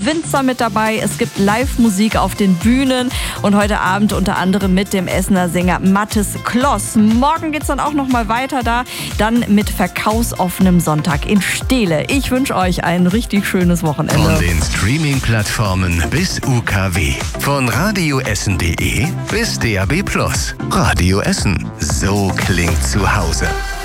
Winzer mit dabei. Es gibt Live-Musik auf den Bühnen und heute Abend unter anderem mit dem Essener Sänger Mathis Kloss. Morgen geht's dann auch noch mal weiter da, dann mit verkaufsoffenem Sonntag in Steele. Ich wünsche euch ein richtig schönes Wochenende. Von den Streaming-Plattformen bis UKW. Von radioessen.de bis DAB+. Radio Essen. So klingt zu Hause.